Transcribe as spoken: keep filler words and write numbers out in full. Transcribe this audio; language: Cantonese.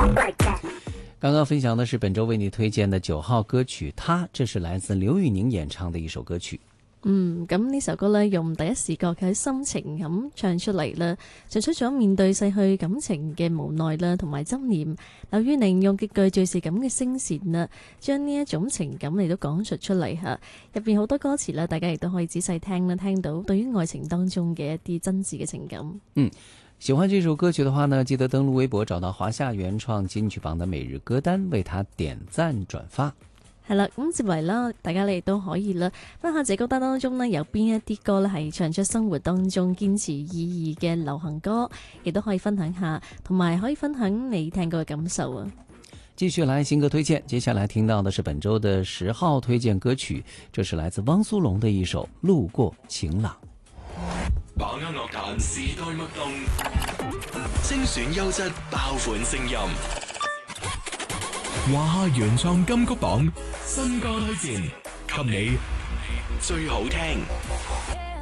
刚刚分享的是本周为你推荐的九號歌曲《他》，這是來自劉宇寧演唱的一首歌曲。 嗯，咁呢首歌呢，用第一視角嘅心情咁唱出嚟啦，唱出咗面對逝去感情嘅無奈啦，同埋執念。劉宇寧用極具敘事感嘅聲線啦，將呢一種情感嚟都講述出嚟吓。入邊好多歌詞啦，大家亦都可以仔細聽啦，聽到對於愛情當中嘅一啲真摯嘅情感。 嗯，喜歡這首歌曲的話呢，記得登錄微博找到華夏原創金曲榜的每日歌單，為他點讚轉發。 係啦，咁接嚟啦，大家你都可以啦，分下這歌單當中呢，有邊一啲歌呢係唱出生活當中堅持意義嘅流行歌，亦都可以分享下，同埋可以分享你聽過嘅感受啊。 繼續來新歌推薦，接下來聽到的是本周的十號推薦歌曲，這是來自汪蘇泷的一首《路過晴朗》。 把握樂壇時代脈動，精選優質爆款聲音。華夏原創金曲榜新歌推薦，給你最好聽。